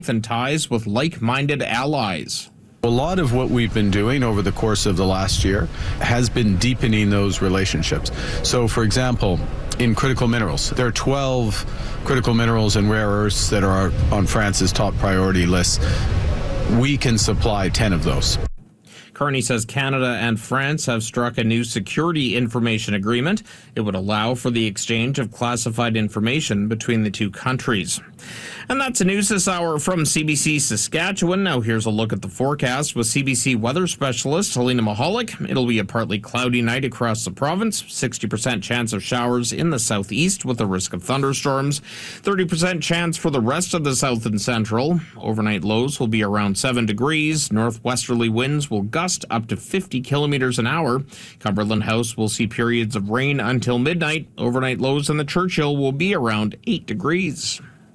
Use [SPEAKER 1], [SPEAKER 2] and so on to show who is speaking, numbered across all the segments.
[SPEAKER 1] and ties with like-minded allies.
[SPEAKER 2] A lot of what we've been doing over the course of the last year has been deepening those relationships. So, for example, in critical minerals, there are 12 critical minerals and rare earths that are on France's top priority list. We can supply 10 of those.
[SPEAKER 1] Carney says Canada and France have struck a new security information agreement. It would allow for the exchange of classified information between the two countries. And that's the news this hour from CBC Saskatchewan. Now here's a look at the forecast with CBC weather specialist Helena Mahalik. It'll be a partly cloudy night across the province. 60% chance of showers in the southeast with a risk of thunderstorms. 30% chance for the rest of the south and central. Overnight lows will be around 7 degrees. Northwesterly winds will gust up to 50 kilometers an hour. Cumberland House will see periods of rain until midnight. Overnight lows in the Churchill will be around 8 degrees.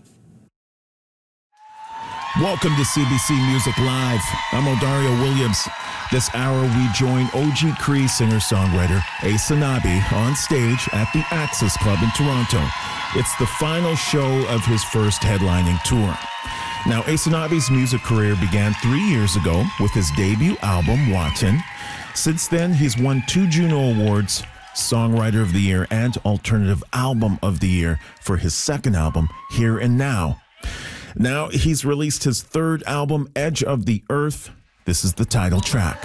[SPEAKER 3] Welcome to CBC Music Live. I'm Odario Williams. This hour we join OG Cree singer-songwriter Ace Anabi on stage at the Axis Club in Toronto. It's the final show of his first headlining tour. Now, Ace Anabi's music career began 3 years ago with his debut album, Watson. Since then, he's won 2 Juno Awards, Songwriter of the Year and Alternative Album of the Year for his second album, Here and Now. Now he's released his third album, Edge of the Earth. This is the title track.